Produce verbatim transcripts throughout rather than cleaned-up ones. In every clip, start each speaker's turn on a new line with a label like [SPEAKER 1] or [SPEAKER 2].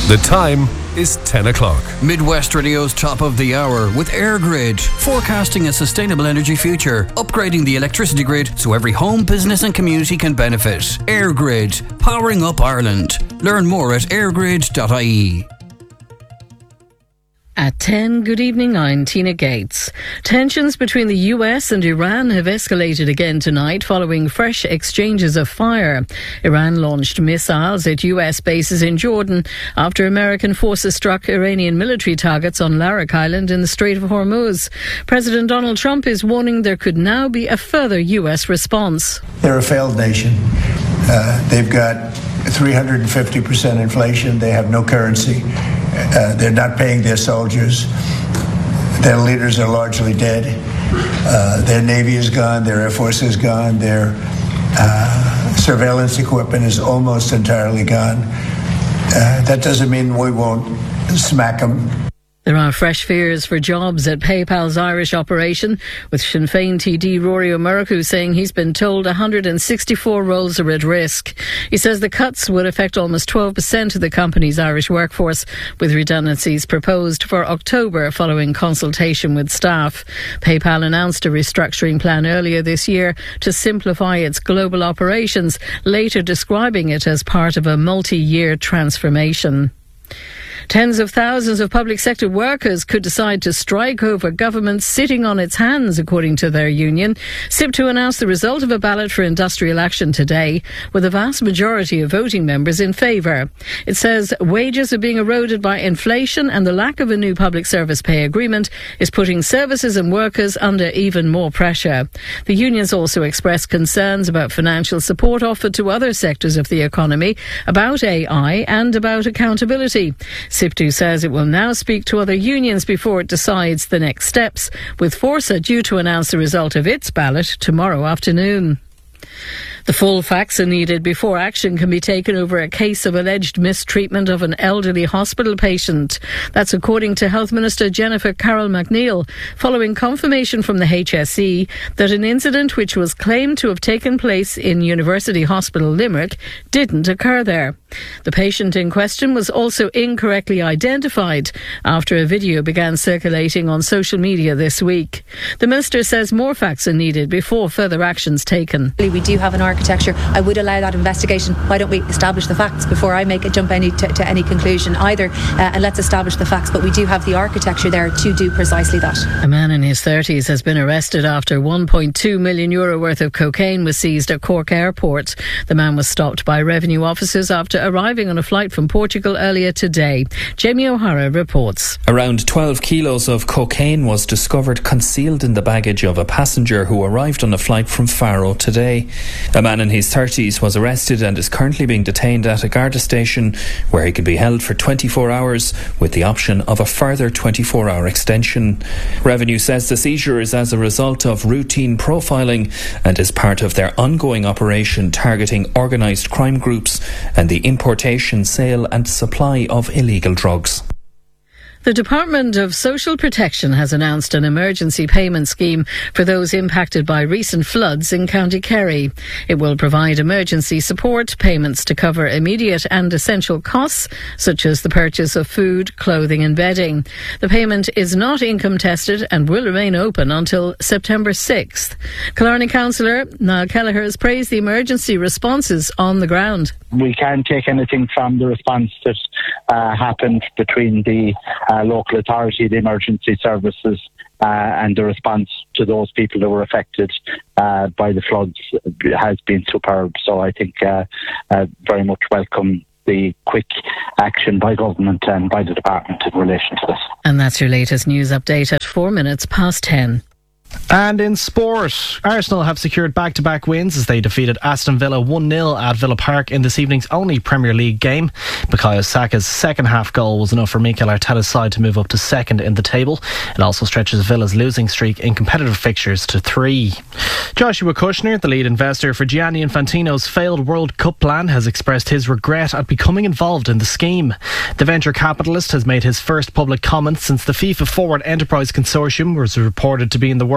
[SPEAKER 1] The time is ten o'clock.
[SPEAKER 2] Midwest Radio's top of the hour with EirGrid, forecasting a sustainable energy future, upgrading the electricity grid so every home, business and community can benefit. EirGrid, powering up Ireland. Learn more at airgrid dot I E.
[SPEAKER 3] At ten, good evening, I'm Tina Gates. Tensions between the U S and Iran have escalated again tonight following fresh exchanges of fire. Iran launched missiles at U S bases in Jordan after American forces struck Iranian military targets on Larak Island in the Strait of Hormuz. President Donald Trump is warning there could now be a further U S response.
[SPEAKER 4] They're a failed nation. Uh, they've got three hundred fifty percent inflation. They have no currency. Uh, they're not paying their soldiers. Their leaders are largely dead. Uh, their Navy is gone. Their Air Force is gone. Their uh, surveillance equipment is almost entirely gone. Uh, that doesn't mean we won't smack them.
[SPEAKER 3] There are fresh fears for jobs at PayPal's Irish operation, with Sinn Féin T D Rory O'Murrough saying he's been told one hundred sixty-four roles are at risk. He says the cuts would affect almost twelve percent of the company's Irish workforce, with redundancies proposed for October following consultation with staff. PayPal announced a restructuring plan earlier this year to simplify its global operations, later describing it as part of a multi-year transformation. Tens of thousands of public sector workers could decide to strike over government sitting on its hands, according to their union. SIPTU announced the result of a ballot for industrial action today, with a vast majority of voting members in favour. It says wages are being eroded by inflation and the lack of a new public service pay agreement is putting services and workers under even more pressure. The unions also expressed concerns about financial support offered to other sectors of the economy, about A I and about accountability. SIPTU says it will now speak to other unions before it decides the next steps, with Forsa due to announce the result of its ballot tomorrow afternoon. The full facts are needed before action can be taken over a case of alleged mistreatment of an elderly hospital patient. That's according to Health Minister Jennifer Carroll McNeil, following confirmation from the H S E that an incident which was claimed to have taken place in University Hospital Limerick didn't occur there. The patient in question was also incorrectly identified after a video began circulating on social media this week. The Minister says more facts are needed before further actions taken.
[SPEAKER 5] We do have an architecture. I would allow that investigation. Why don't we establish the facts before I make a jump any to, to any conclusion either, uh, and let's establish the facts. But we do have the architecture there to do precisely that.
[SPEAKER 3] A man in his thirties has been arrested after one point two million euro worth of cocaine was seized at Cork Airport. The man was stopped by revenue officers after arriving on a flight from Portugal earlier today. Jamie O'Hara reports.
[SPEAKER 6] Around twelve kilos of cocaine was discovered concealed in the baggage of a passenger who arrived on a flight from Faro today. A man in his thirties was arrested and is currently being detained at a Garda station, where he could be held for twenty-four hours with the option of a further twenty-four hour extension. Revenue says the seizure is as a result of routine profiling and is part of their ongoing operation targeting organised crime groups and the importation, sale and supply of illegal drugs.
[SPEAKER 3] The Department of Social Protection has announced an emergency payment scheme for those impacted by recent floods in County Kerry. It will provide emergency support, payments to cover immediate and essential costs, such as the purchase of food, clothing and bedding. The payment is not income tested and will remain open until September sixth. Killarney Councillor Niall Kelleher has praised the emergency responses on the ground.
[SPEAKER 7] We can't take anything from the response that uh, happened between the uh, local authority, the emergency services, uh, and the response to those people that were affected uh, by the floods has been superb. So I think uh, uh, very much welcome the quick action by government and by the department in relation to this.
[SPEAKER 3] And that's your latest news update at four minutes past ten.
[SPEAKER 8] And in sport, Arsenal have secured back-to-back wins as they defeated Aston Villa one nil at Villa Park in this evening's only Premier League game. Bukayo Saka's second half goal was enough for Mikel Arteta's side to move up to second in the table. It also stretches Villa's losing streak in competitive fixtures to three. Joshua Kushner, the lead investor for Gianni Infantino's failed World Cup plan, has expressed his regret at becoming involved in the scheme. The venture capitalist has made his first public comment since the FIFA Forward Enterprise Consortium was reported to be in the works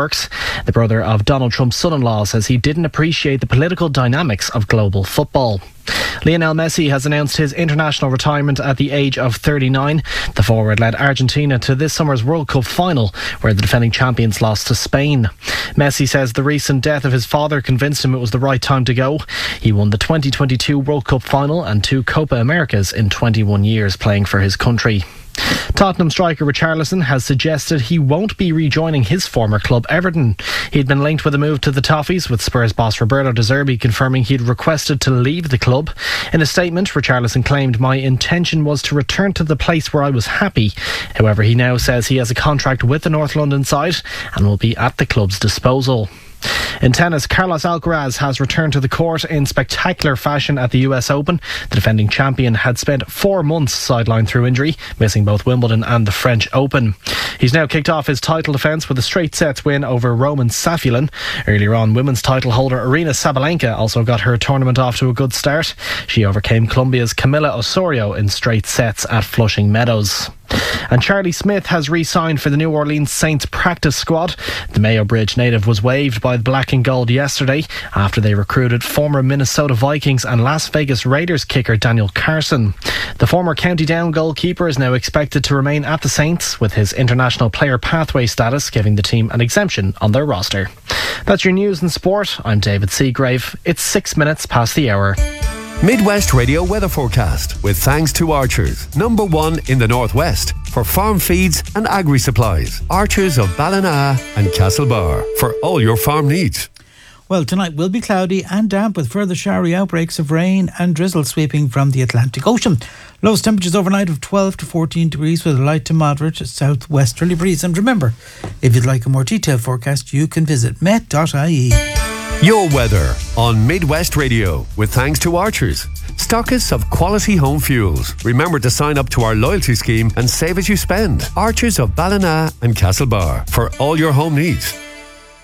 [SPEAKER 8] works. The brother of Donald Trump's son-in-law says he didn't appreciate the political dynamics of global football. Lionel Messi has announced his international retirement at the age of thirty-nine. The forward led Argentina to this summer's World Cup final, where the defending champions lost to Spain. Messi says the recent death of his father convinced him it was the right time to go. He won the twenty twenty-two World Cup final and two Copa Americas in twenty-one years playing for his country. Tottenham striker Richarlison has suggested he won't be rejoining his former club Everton. He'd been linked with a move to the Toffees, with Spurs boss Roberto De Zerbi confirming he'd requested to leave the club. In a statement, Richarlison claimed, "My intention was to return to the place where I was happy." However, he now says he has a contract with the North London side and will be at the club's disposal. In tennis, Carlos Alcaraz has returned to the court in spectacular fashion at the U S Open. The defending champion had spent four months sidelined through injury, missing both Wimbledon and the French Open. He's now kicked off his title defence with a straight sets win over Roman Safulin. Earlier on, women's title holder Aryna Sabalenka also got her tournament off to a good start. She overcame Colombia's Camila Osorio in straight sets at Flushing Meadows. And Charlie Smith has re-signed for the New Orleans Saints practice squad. The Mayo Bridge native was waived by the Black and Gold yesterday after they recruited former Minnesota Vikings and Las Vegas Raiders kicker Daniel Carson. The former County Down goalkeeper is now expected to remain at the Saints, with his international player pathway status giving the team an exemption on their roster. That's your news and sport. I'm David Seagrave. It's six minutes past the hour.
[SPEAKER 1] Midwest Radio weather forecast with thanks to Archers, number one in the Northwest for farm feeds and agri supplies. Archers of Ballina and Castlebar for all your farm needs.
[SPEAKER 9] Well, tonight will be cloudy and damp with further showery outbreaks of rain and drizzle sweeping from the Atlantic Ocean. Lowest temperatures overnight of twelve to fourteen degrees with a light to moderate southwesterly breeze. And remember, if you'd like a more detailed forecast, you can visit met dot I E.
[SPEAKER 1] Your weather on Midwest Radio with thanks to Archers, stockists of quality home fuels. Remember to sign up to our loyalty scheme and save as you spend. Archers of Ballina and Castlebar for all your home needs.